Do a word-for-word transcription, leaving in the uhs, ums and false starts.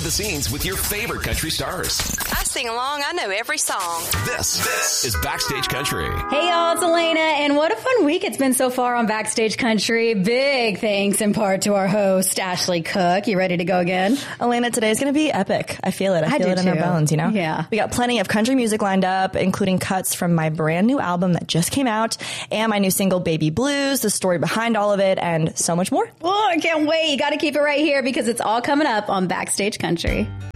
the scenes with your favorite country stars. I sing along. I know every song. This, this is Backstage Country. Hey, y'all, it's Elena, and what a fun week it's been so far on Backstage Country. Big thanks in part to our host, Ashley Cook. You ready to go again? Elena, today's going to be epic. I feel it. I, I feel it in too. Our bones, you know? Yeah. We got plenty of country music lined up, including cuts from my brand new album that just came out, and my new single, Baby Blues, the story behind all of it, and so much more. Oh, I can't wait. You got to keep it right here because it's all coming up on Backstage Country.